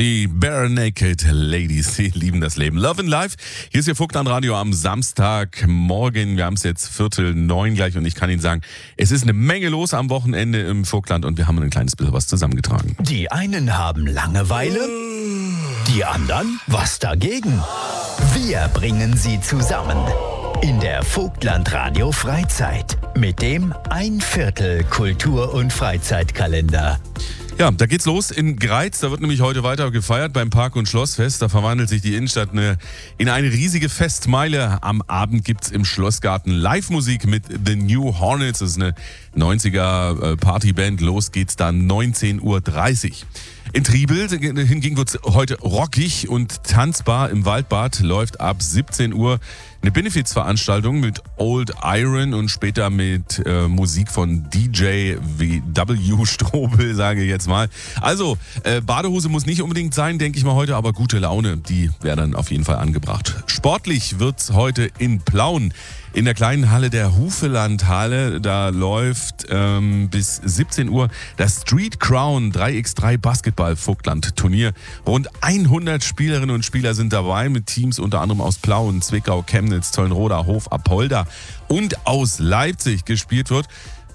Die Bare Naked Ladies, die lieben das Leben. Love and Life. Hier ist Ihr Vogtland-Radio am Samstagmorgen. Wir haben es jetzt 8:45 gleich und ich kann Ihnen sagen, es ist eine Menge los am Wochenende im Vogtland und wir haben ein kleines bisschen was zusammengetragen. Die einen haben Langeweile, die anderen was dagegen. Wir bringen sie zusammen in der Vogtland-Radio Freizeit mit dem 1/4 Kultur- und Freizeitkalender. Ja, da geht's los in Greiz. Da wird nämlich heute weiter gefeiert beim Park- und Schlossfest. Da verwandelt sich die Innenstadt in eine riesige Festmeile. Am Abend gibt's im Schlossgarten Live-Musik mit The New Hornets. Das ist eine 90er Partyband. Los geht's dann 19:30 Uhr. In Triebel hingegen wird's heute rockig und tanzbar. Im Waldbad läuft ab 17 Uhr eine Benefizveranstaltung mit Old Iron und später mit Musik von DJ W. Strobel, sage ich jetzt mal. Also, Badehose muss nicht unbedingt sein, denke ich mal heute, aber gute Laune, die wäre dann auf jeden Fall angebracht. Sportlich wird's heute in Plauen. In der kleinen Halle der Hufelandhalle, da läuft bis 17 Uhr das Street Crown 3x3 Basketball Vogtland Turnier. Rund 100 Spielerinnen und Spieler sind dabei mit Teams unter anderem aus Plauen, Zwickau, Chemnitz, Zeulenroda, Hof, Apolda und aus Leipzig. Gespielt wird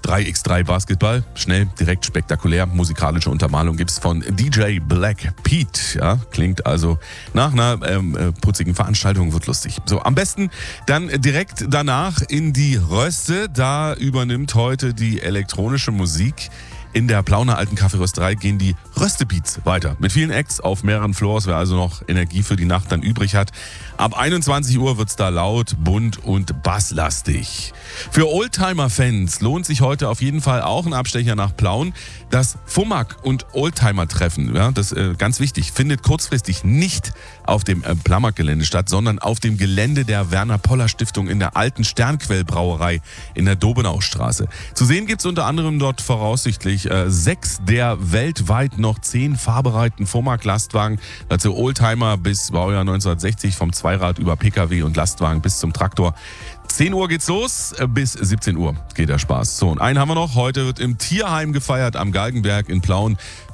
3x3 Basketball, schnell, direkt, spektakulär. Musikalische Untermalung gibt's von DJ Black Pete. Ja, klingt also nach einer putzigen Veranstaltung, wird lustig. So, am besten dann direkt danach in die Röste. Da übernimmt heute die elektronische Musik. In der Plauner alten Kaffeerösterei gehen die Röstebeats weiter. Mit vielen Acts auf mehreren Floors, wer also noch Energie für die Nacht dann übrig hat. Ab 21 Uhr wird's da laut, bunt und basslastig. Für Oldtimer-Fans lohnt sich heute auf jeden Fall auch ein Abstecher nach Plauen. Das FUMAG und Oldtimer-Treffen, ja, das ganz wichtig, findet kurzfristig nicht auf dem Plamag-Gelände statt, sondern auf dem Gelände der Werner-Poller-Stiftung in der alten Sternquell-Brauerei in der Dobenaustraße. Zu sehen gibt's unter anderem dort voraussichtlich 6 der weltweit noch 10 fahrbereiten FUMAG-Lastwagen, dazu Oldtimer bis Baujahr 1960, vom Zweirad über PKW und Lastwagen bis zum Traktor. 10 Uhr geht's los, bis 17 Uhr geht der Spaß. So, und einen haben wir noch. Heute wird im Tierheim gefeiert am Galgenberg in Plauen.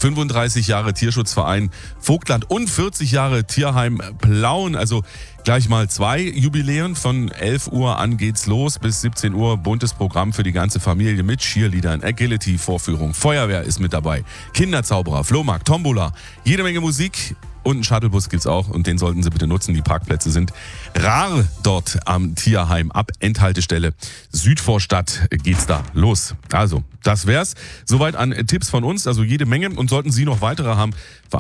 35 Jahre Tierschutzverein Vogtland und 40 Jahre Tierheim Plauen. Also gleich mal 2 Jubiläen. Von 11 Uhr an geht's los bis 17 Uhr. Buntes Programm für die ganze Familie mit Cheerleadern, Agility-Vorführung. Feuerwehr ist mit dabei. Kinderzauberer, Flohmarkt, Tombola. Jede Menge Musik. Und einen Shuttlebus gibt's auch und den sollten Sie bitte nutzen. Die Parkplätze sind rar dort am Tierheim. Ab Endhaltestelle Südvorstadt geht's da los. Also, das wär's. Soweit an Tipps von uns, also jede Menge. Und sollten Sie noch weitere haben,